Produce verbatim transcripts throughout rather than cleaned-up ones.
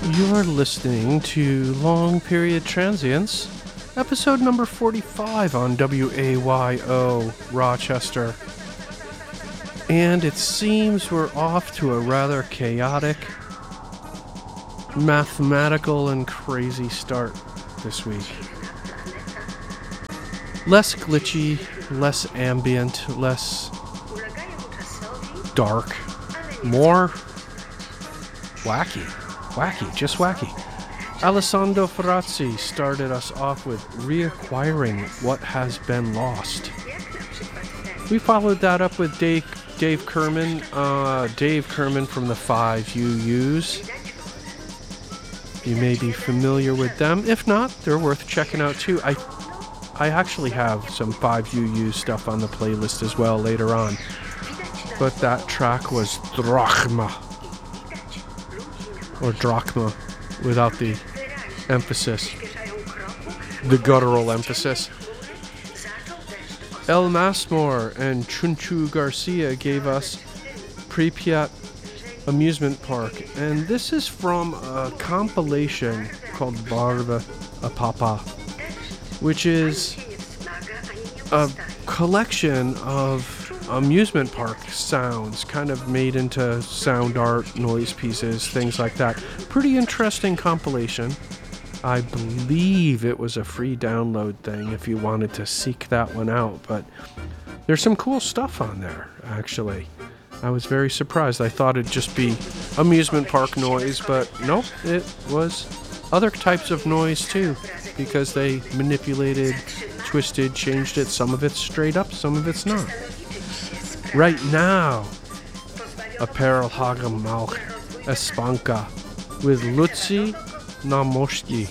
You're listening to Long Period Transients, episode number forty-five on W A Y O Rochester. And it seems we're off to a rather chaotic, mathematical, and crazy start this week. Less glitchy, less ambient, less dark, more wacky. Wacky, just wacky. Alessandro Ferrazzi started us off with reacquiring what has been lost. We followed that up with Dave, Dave Kerman, uh, Dave Kerman from the five U Us. You may be familiar with them. If not, they're worth checking out too. I, I actually have some five U U stuff on the playlist as well later on. But that track was Drachma. Or drachma, without the emphasis, the guttural emphasis. El Masmor and Chunchu Garcia gave us Pripyat Amusement Park, and this is from a compilation called Barba a Papa, which is a collection of amusement park sounds, kind of made into sound art, noise pieces, things like that. Pretty interesting compilation. I believe it was a free download thing if you wanted to seek that one out, but there's some cool stuff on there, actually. I was very surprised. I thought it'd just be amusement park noise, but nope, it was other types of noise too, because they manipulated, twisted, changed it. Some of it's straight up, some of it's not. Right now, Apparel Hagam Malch Espanka with Lutzi Namoshki.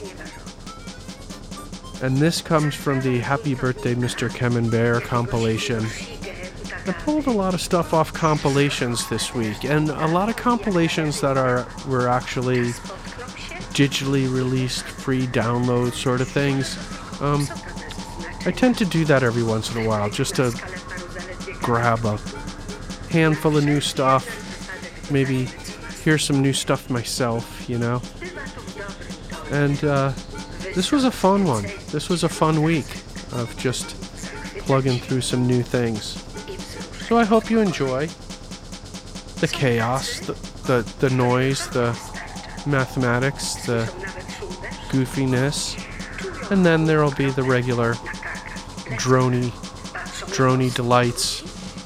And this comes from the Happy Birthday Mister Camembert compilation. I pulled a lot of stuff off compilations this week, and a lot of compilations that are were actually digitally released, free download sort of things. Um, I tend to do that every once in a while, just to grab a handful of new stuff, maybe hear some new stuff myself, you know. And uh, this was a fun one. This was a fun week of just plugging through some new things. So I hope you enjoy the chaos, the, the, the noise, the mathematics, the goofiness, and then there'll be the regular drony, drony delights.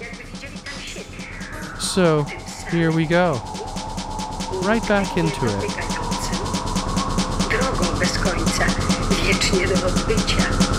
So, here we go. Right back into it. Drogą bez końca, wiecznie do odbycia.